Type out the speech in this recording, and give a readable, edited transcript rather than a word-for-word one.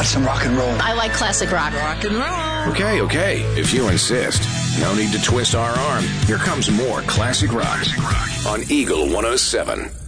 about some rock and roll? I like classic rock. Rock and roll. Okay. If you insist. No need to twist our arm. Here comes more classic rock on Eagle 107.